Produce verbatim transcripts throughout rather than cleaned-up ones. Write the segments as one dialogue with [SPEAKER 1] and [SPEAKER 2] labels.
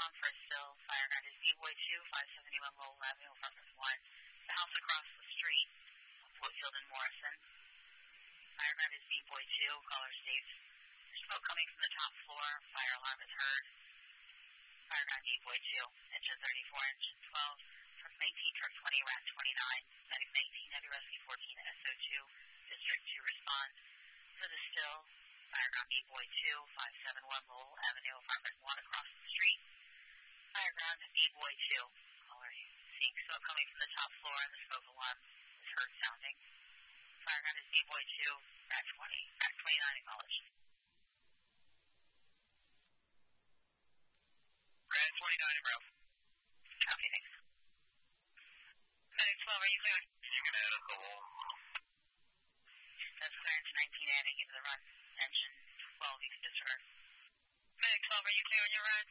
[SPEAKER 1] respond for a still. Fire ground is D-Boy two, five seventy-one Lowell Avenue, apartment one. The house across the street, Whitfield and Morrison. Fire ground is D-Boy two, caller states. There's smoke coming from the top floor. Fire alarm is heard. Fire ground D-Boy two, engine thirty-four, engine twelve, truck nineteen, truck twenty, rat twenty-nine, medic nineteen, heavy rescue fourteen, S O two, district two respond. For the still, fire ground D-Boy two, five seventy-one Lowell Avenue, apartment one across the street. Fire ground D-Boy two, caller seeing smoke coming from the top floor and the smoke alarm is heard sounding. Fire ground is D-Boy two, rat twenty, rat twenty-nine acknowledged.
[SPEAKER 2] Rat twenty-nine in route.
[SPEAKER 1] Copy, thanks.
[SPEAKER 2] Medic twelve, are you clear? You can add up the wall.
[SPEAKER 1] That's clearance nineteen adding into the run. Engine twelve, you can disregard.
[SPEAKER 2] Medic twelve, are you clear on your run?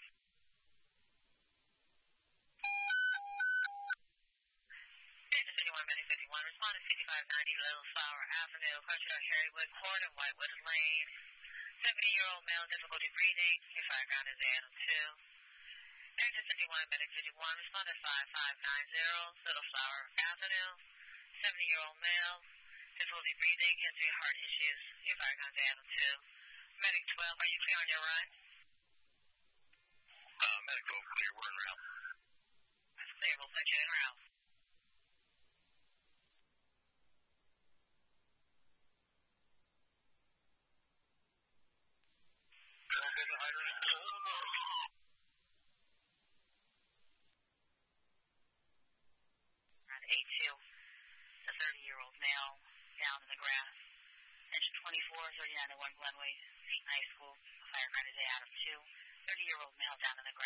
[SPEAKER 2] Engine fifty-one, Medic fifty-one, respond to fifty-five ninety Little Flower Avenue, approaching on Harrywood Court and Whitewood Lane. seventy-year-old male, difficulty breathing. Your fire ground is Adam two. Engine fifty-one, Medic fifty-one, respond to five five nine zero Little Flower Avenue. seventy-year-old male, difficulty breathing, history of heart issues. Your fire ground is Adam two. Medic twelve, are you clear on your run?
[SPEAKER 3] Uh, Medic twelve, clear, we're en route.
[SPEAKER 2] That's clear, we'll put you en route.
[SPEAKER 3] Okay, the hydrant is full.
[SPEAKER 1] Around A two, the thirty-year-old male down in the grass. Engine twenty-four, thirty-nine oh one Glenway High School. Fire ground is Adam two. thirty-year-old male down in the grass.